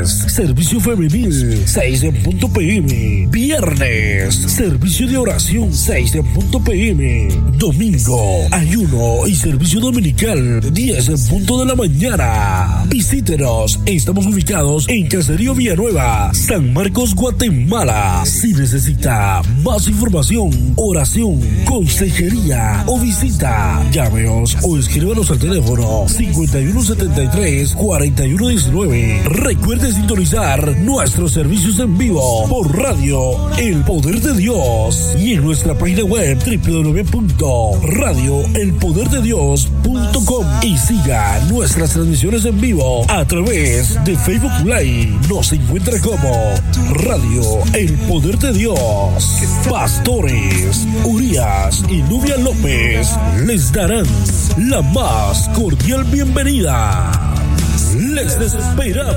Jueves, servicio femenil, 6 p.m. Viernes, servicio de oración, 6 p.m. Domingo, ayuno y servicio dominical, 10 de la mañana. Visítenos, estamos ubicados en Caserío Villanueva, San Marcos, Guatemala. Si necesita más información, oración, consejería o visita, llámenos o escríbanos al teléfono 5173-4119. Recuerde sintonizar nuestros servicios en vivo por radio El Poder de Dios y en nuestra página web www.radioelpoderdedios.com y siga nuestras transmisiones en vivo a través de Facebook Live. Nos encuentra como Radio El Poder de Dios. Pastores Urias y Nubia López les darán la más cordial bienvenida. Les esperamos.